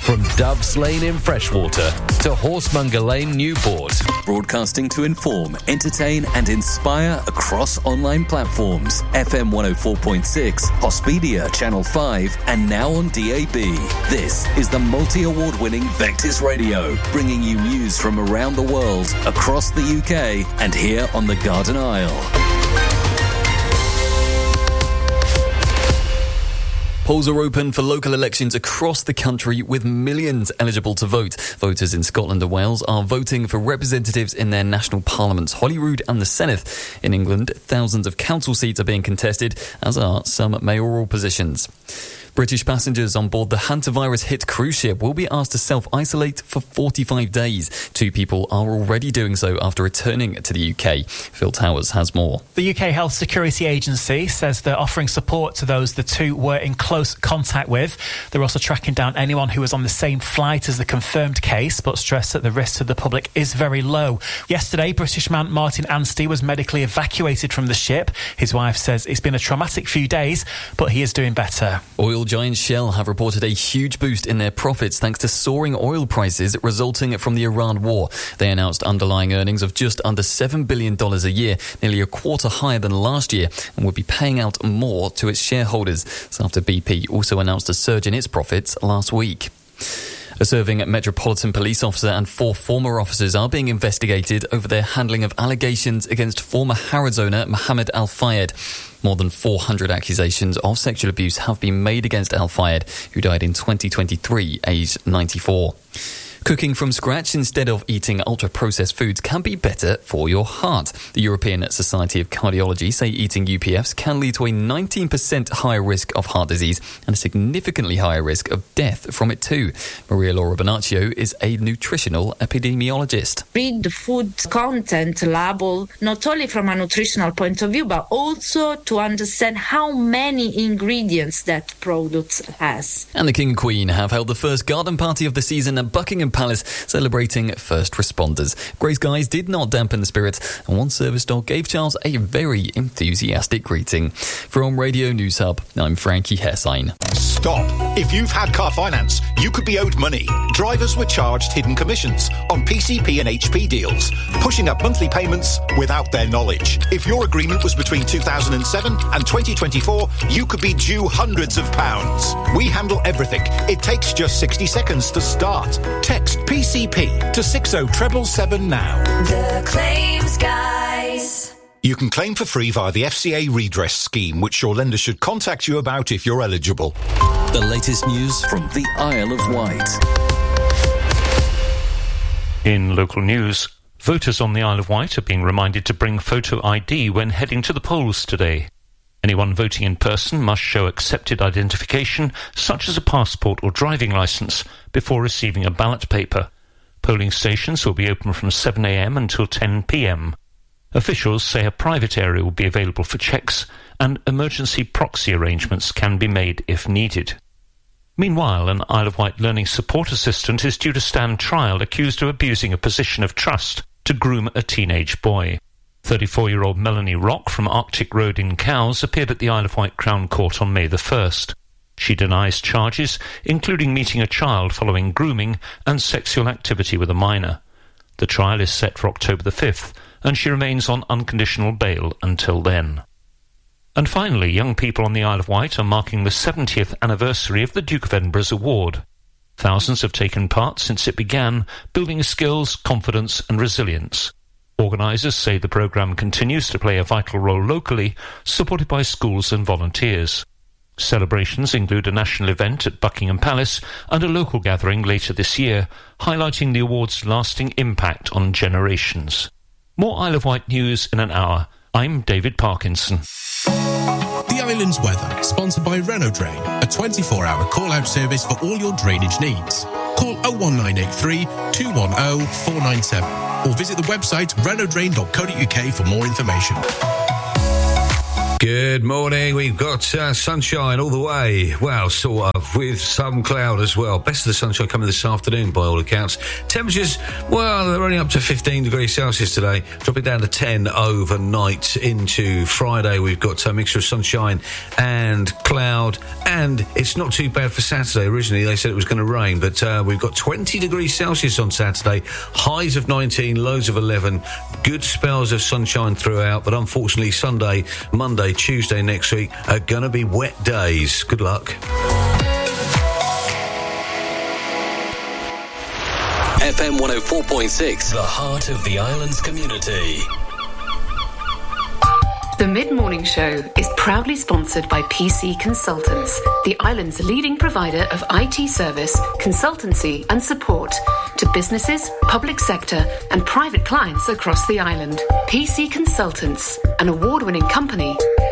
From Doves Lane in Freshwater to Horsemonger Lane, Newport. Broadcasting to inform, entertain and inspire across online platforms. FM 104.6, Hospedia, Channel 5 and now on DAB. This is the multi-award winning Vectis Radio, bringing you news from around the world, across the UK and here on the Garden Isle. Polls are open for local elections across the country with millions eligible to vote. Voters in Scotland and Wales are voting for representatives in their national parliaments, Holyrood and the Senedd. In England, thousands of council seats are being contested, as are some mayoral positions. British passengers on board the hantavirus-hit cruise ship will be asked to self-isolate for 45 days. 2 people are already doing so after returning to the UK. Phil Towers has more. The UK Health Security Agency says they're offering support to those the 2 were in close contact with. They're also tracking down anyone who was on the same flight as the confirmed case, but stress that the risk to the public is very low. Yesterday, British man Martin Anstey was medically evacuated from the ship. His wife says it's been a traumatic few days, but he is doing better. Oil giant Shell have reported a huge boost in their profits thanks to soaring oil prices resulting from the Iran war. They announced underlying earnings of just under $7 billion a year, nearly a quarter higher than last year, and would be paying out more to its shareholders. So after BP also announced a surge in its profits last week. A serving Metropolitan Police officer and 4 former officers are being investigated over their handling of allegations against former Harrods owner Mohammed Al Fayed. More than 400 accusations of sexual abuse have been made against Al Fayed, who died in 2023, aged 94. Cooking from scratch instead of eating ultra-processed foods can be better for your heart. The European Society of Cardiology say eating UPFs can lead to a 19% higher risk of heart disease and a significantly higher risk of death from it too. Maria Laura Bonaccio is a nutritional epidemiologist. Read the food content label, not only from a nutritional point of view, but also to understand how many ingredients that product has. And the King and Queen have held the first garden party of the season at Buckingham Palace, celebrating first responders. Grey skies did not dampen the spirit, and one service dog gave Charles a very enthusiastic greeting. From Radio News Hub, I'm Frankie Hessine. Stop. If you've had car finance, you could be owed money. Drivers were charged hidden commissions on PCP and HP deals, pushing up monthly payments without their knowledge. If your agreement was between 2007 and 2024, you could be due hundreds of pounds. We handle everything. It takes just 60 seconds to start. Text PCP to 60777 now. The Claims Guys. You can claim for free via the FCA redress scheme, which your lender should contact you about if you're eligible. The latest news from the Isle of Wight. In local news, voters on the Isle of Wight are being reminded to bring photo ID when heading to the polls today. Anyone voting in person must show accepted identification, such as a passport or driving licence, before receiving a ballot paper. Polling stations will be open from 7 a.m. until 10 p.m. Officials say a private area will be available for checks, and emergency proxy arrangements can be made if needed. Meanwhile, an Isle of Wight learning support assistant is due to stand trial accused of abusing a position of trust to groom a teenage boy. 34-year-old Melanie Rock from Arctic Road in Cowes appeared at the Isle of Wight Crown Court on May the 1st. She denies charges, including meeting a child following grooming and sexual activity with a minor. The trial is set for October the 5th, and she remains on unconditional bail until then. And finally, young people on the Isle of Wight are marking the 70th anniversary of the Duke of Edinburgh's award. Thousands have taken part since it began, building skills, confidence and resilience. Organisers say the programme continues to play a vital role locally, supported by schools and volunteers. Celebrations include a national event at Buckingham Palace and a local gathering later this year, highlighting the award's lasting impact on generations. More Isle of Wight news in an hour. I'm David Parkinson. The Island's weather, sponsored by Renault Drain, a 24-hour call-out service for all your drainage needs. Call 01983 210 497 or visit the website renaultdrain.co.uk for more information. Good morning. We've got sunshine all the way. Well, sort of, with some cloud as well. Best of the sunshine coming this afternoon, by all accounts. Temperatures, well, they're only up to 15 degrees Celsius today. Dropping down to 10 overnight into Friday. We've got a mixture of sunshine and cloud. And it's not too bad for Saturday. Originally, they said it was going to rain. But we've got 20 degrees Celsius on Saturday. Highs of 19, lows of 11. Good spells of sunshine throughout. But unfortunately, Sunday, Monday, Tuesday next week are going to be wet days. Good luck. FM 104.6, the heart of the island's community. The Mid-Morning Show is proudly sponsored by PC Consultants, the island's leading provider of IT service, consultancy and support to businesses, public sector and private clients across the island. PC Consultants, an award-winning company